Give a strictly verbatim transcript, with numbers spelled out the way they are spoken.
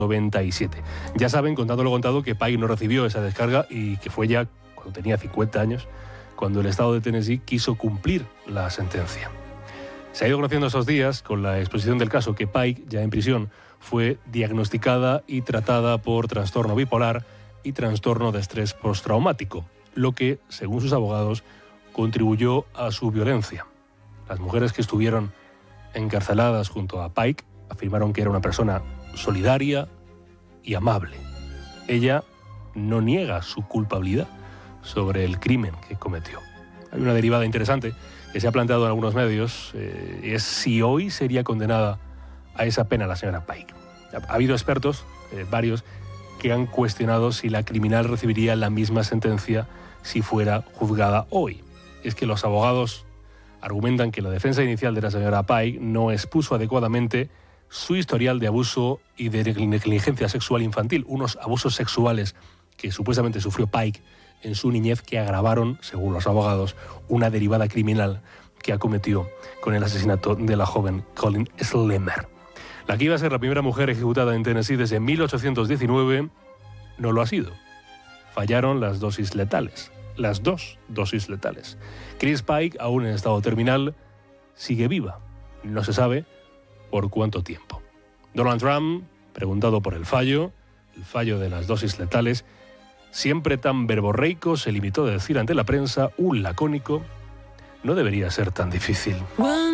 noventa y siete. Ya saben, contando lo contado, que Pike no recibió esa descarga y que fue ya cuando tenía cincuenta años, cuando el estado de Tennessee quiso cumplir la sentencia. Se ha ido conociendo esos días, con la exposición del caso, que Pike, ya en prisión, fue diagnosticada y tratada por trastorno bipolar y trastorno de estrés postraumático, lo que, según sus abogados, contribuyó a su violencia. Las mujeres que estuvieron encarceladas junto a Pike afirmaron que era una persona solidaria y amable. Ella no niega su culpabilidad sobre el crimen que cometió. Hay una derivada interesante que se ha planteado en algunos medios, eh, es si hoy sería condenada a esa pena la señora Pike. Ha habido expertos, eh, varios, que han cuestionado si la criminal recibiría la misma sentencia si fuera juzgada hoy. Es que los abogados argumentan que la defensa inicial de la señora Pike no expuso adecuadamente su historial de abuso y de negligencia sexual infantil, unos abusos sexuales que supuestamente sufrió Pike en su niñez que agravaron, según los abogados, una derivada criminal que acometió con el asesinato de la joven Colleen Slemmer. La que iba a ser la primera mujer ejecutada en Tennessee desde mil ochocientos diecinueve no lo ha sido. Fallaron las dosis letales, las dos dosis letales. Chris Pike, aún en estado terminal, sigue viva. No se sabe por cuánto tiempo. Donald Trump, preguntado por el fallo, el fallo de las dosis letales, siempre tan verborreico, se limitó a decir ante la prensa un lacónico: no debería ser tan difícil.